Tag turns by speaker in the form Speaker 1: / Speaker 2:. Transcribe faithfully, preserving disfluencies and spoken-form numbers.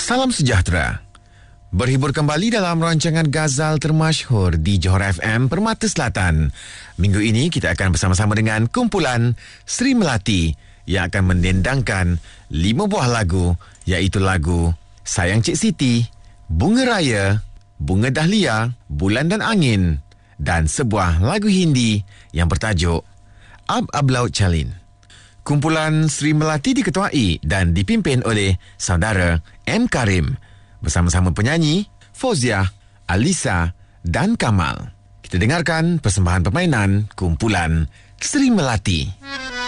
Speaker 1: Salam sejahtera. Berhibur kembali dalam rancangan Ghazal termasyhur di Johor F M Permata Selatan. Minggu ini kita akan bersama-sama dengan kumpulan Sri Melati yang akan mendendangkan lima buah lagu, iaitu lagu Sayang Cik Siti, Bunga Raya, Bunga Dahlia, Bulan dan Angin dan sebuah lagu Hindi yang bertajuk Ab Ab Laut Calin. Kumpulan Sri Melati diketuai dan dipimpin oleh saudara M. Karim bersama-sama penyanyi Fauziah, Alisa dan Kamal. Kita dengarkan persembahan permainan kumpulan Sri Melati.